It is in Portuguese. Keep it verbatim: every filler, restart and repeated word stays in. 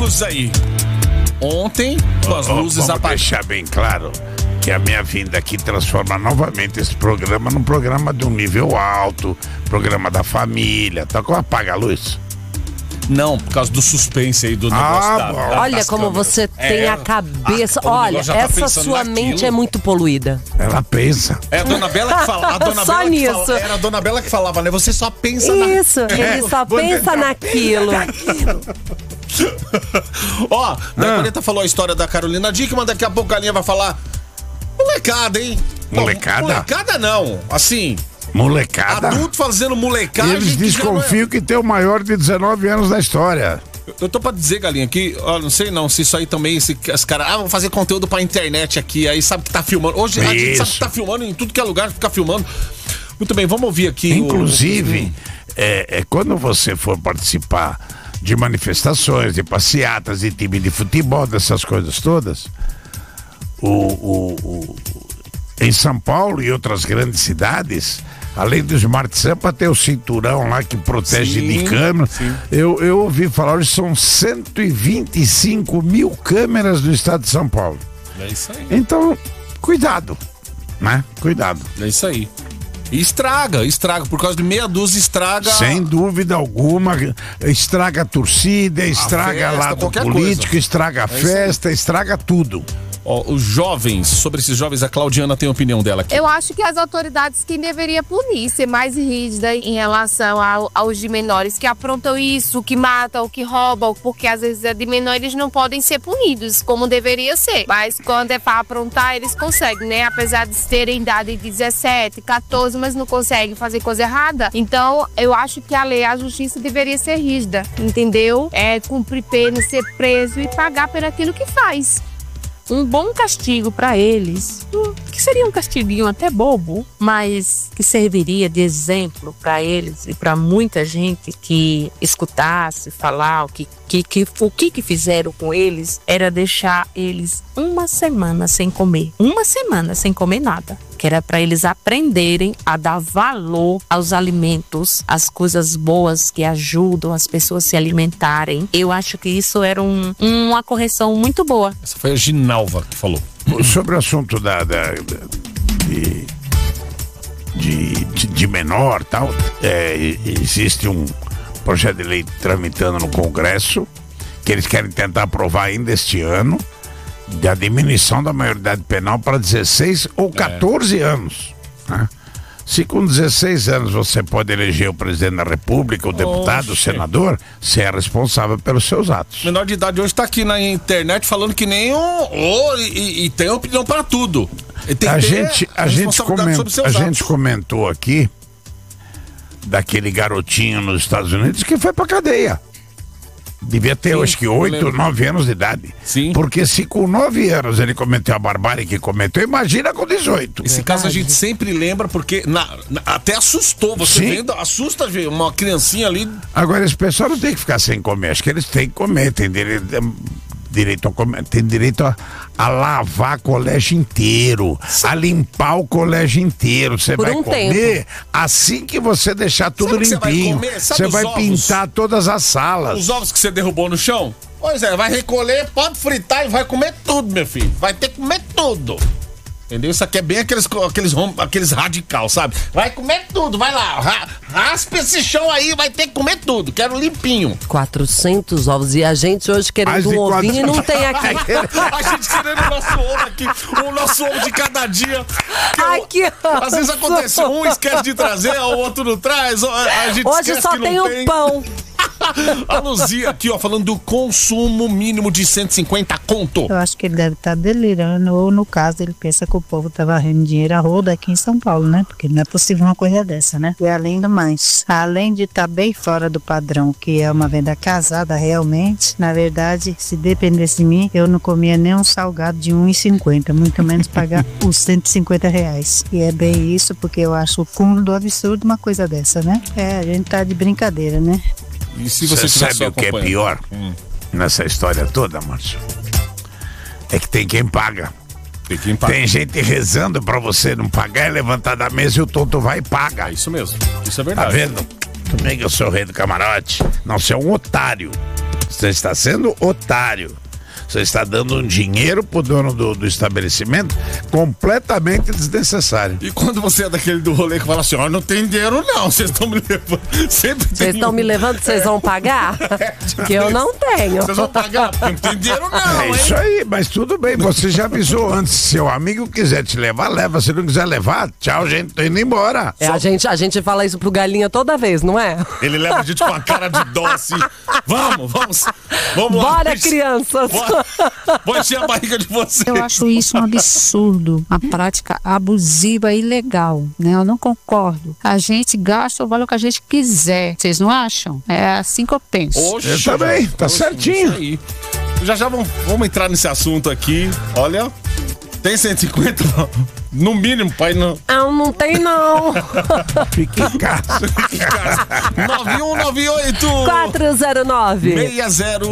luzes aí. Ontem, com as oh, luzes apagadas. Vamos deixar bem claro que a minha vinda aqui transforma novamente esse programa num programa de um nível alto, programa da família, tá? Como apaga a luz? Não, por causa do suspense aí do negócio ah, da, da, Olha como câmeras. Você tem é, a cabeça. A, Olha, tá essa sua naquilo. Mente é muito poluída. Ela pensa. É a dona Bela que fala. A dona só Bela nisso. Que fala, era a dona Bela que falava, né? Você só pensa Isso, na... ele só pensa naquilo. Ó, daí a Bonita falou a história da Carolina Dickmann, daqui a pouco a Galinha vai falar. Molecada, hein? Molecada? Não, molecada não. Assim. Molecada? Adulto fazendo molecagem. Eles desconfiam que, é... que tem o maior de dezenove anos da história. Eu, eu tô pra dizer, Galinha, que, ó, não sei não, se isso aí também, se os caras, ah, vão fazer conteúdo pra internet aqui, aí sabe que tá filmando. Hoje isso. A gente sabe que tá filmando em tudo que é lugar, fica filmando. Muito bem, vamos ouvir aqui. Inclusive, o... é, é, quando você for participar de manifestações, de passeatas, de time de futebol, dessas coisas todas, o, o, o, em São Paulo e outras grandes cidades, além do Smart Sampa, tem o cinturão lá que protege sim, de câmera. Eu, eu ouvi falar, hoje são cento e vinte e cinco mil câmeras no estado de São Paulo. É isso aí. Então, cuidado, né? Cuidado. É isso aí. E estraga, estraga, por causa de meia dúzia estraga... Sem dúvida alguma, estraga a torcida, estraga a lado político, coisa. Estraga a é festa, estraga tudo. Ó, os jovens, sobre esses jovens, a Claudiana tem a opinião dela aqui. Eu acho que as autoridades que deveriam punir, ser mais rígida em relação ao, aos de menores que aprontam isso, que matam, que roubam, porque às vezes é de menores não podem ser punidos, como deveria ser. Mas quando é para aprontar, eles conseguem, né? Apesar de terem idade de dezessete, quatorze, mas não conseguem fazer coisa errada. Então, eu acho que a lei, a justiça deveria ser rígida, entendeu? É cumprir pena, ser preso e pagar por aquilo que faz. Um bom castigo para eles, que seria um castiguinho até bobo, mas que serviria de exemplo para eles e para muita gente que escutasse falar o que, que, que, o que, que fizeram com eles, era deixar eles uma semana sem comer, uma semana sem comer nada. Que era para eles aprenderem a dar valor aos alimentos, às coisas boas que ajudam as pessoas a se alimentarem. Eu acho que isso era um, uma correção muito boa. Essa foi a Ginalva que falou. Sobre o assunto da, da, da de, de, de, de menor tal, é, existe um projeto de lei tramitando no Congresso que eles querem tentar aprovar ainda este ano, da diminuição da maioridade penal para dezesseis ou quatorze é. anos, né? Se com dezesseis anos você pode eleger o presidente da República, o deputado, Oxe. o senador, você é responsável pelos seus atos. Menor de idade hoje está aqui na internet falando que nem um... Oh, e, e tem opinião para tudo. Tem a gente, a, gente coment, a gente comentou aqui daquele garotinho nos Estados Unidos que foi pra cadeia. Devia ter, Sim, acho que, oito, nove anos de idade. Sim. Porque se com nove anos ele cometeu a barbárie que cometeu, imagina com dezoito. Esse Verdade. caso a gente sempre lembra porque na, na, até assustou. Você Sim. vendo, assusta ver uma criancinha ali. Agora, esse pessoal não tem que ficar sem comer. Acho que eles têm que comer. Tem direito, direito a comer, tem direito a, a lavar colégio inteiro, Sim. a limpar o colégio inteiro. Você vai um comer tempo. assim que você deixar tudo Sabe limpinho. Você vai, vai pintar todas as salas. Os ovos que você derrubou no chão? Pois é, vai recolher, pode fritar e vai comer tudo, meu filho. Vai ter que comer tudo. Entendeu? Isso aqui é bem aqueles, aqueles, aqueles radical, sabe? Vai comer tudo, vai lá, ra, raspa esse chão aí, vai ter que comer tudo, quero limpinho. quatrocentos ovos, e a gente hoje querendo um ovinho e não tem aqui. A gente querendo o nosso ovo aqui, o nosso ovo de cada dia. Aqui, ó. Às vezes acontece, um esquece de trazer, o outro não traz, a gente hoje esquece só que não tem o tem. pão. A Luzia aqui, ó, falando do consumo mínimo de cento e cinquenta conto. Eu acho que ele deve estar delirando, ou no caso ele pensa que o povo tá varrendo dinheiro a roda aqui em São Paulo, né? Porque não é possível uma coisa dessa, né? E além do mais, além de estar tá bem fora do padrão, que é uma venda casada realmente, na verdade, se dependesse de mim, eu não comia nem um salgado de um real e cinquenta centavos, muito menos pagar os cento e cinquenta reais. E é bem isso, porque eu acho o cúmulo do absurdo uma coisa dessa, né? É, a gente tá de brincadeira, né? E se você, você sabe o que é pior hum. nessa história toda, Márcio? É que tem quem paga. Tem quem paga. Tem gente rezando pra você não pagar e levantar da mesa e o tonto vai e paga. É isso mesmo, isso é verdade. Tá vendo? Também que eu sou o rei do camarote. Não, você é um otário. Você está sendo otário. Você está dando um dinheiro pro dono do, do estabelecimento completamente desnecessário. E quando você é daquele do rolê que fala assim, ó, oh, não tem dinheiro não, vocês estão me levando. Sempre tem. Vocês estão um... me levando, vocês vão pagar? É, que eu não tenho. Vocês vão pagar? Porque não tem dinheiro não, É hein? isso aí, mas tudo bem, você já avisou antes. Se seu amigo quiser te levar, leva. Se não quiser levar, tchau, gente, tô indo embora. É, a, gente, a gente fala isso pro Galinha toda vez, não é? Ele leva a gente com a cara de dó assim. Vamos, vamos. Vamos lá. Bora, crianças. Bora. Bora encher a barriga de vocês. Eu acho isso um absurdo, uma prática abusiva e ilegal, né? Eu não concordo. A gente gasta o valor que a gente quiser. Vocês não acham? É assim que eu penso. Oxe, Eu também, tá oxe, certinho. isso aí. Já já vamos, vamos entrar nesse assunto aqui. Olha, tem cento e cinquenta no mínimo, pai. Não. Não, não tem não. Fique em casa. nove um nove oito quatro zero nove seis zero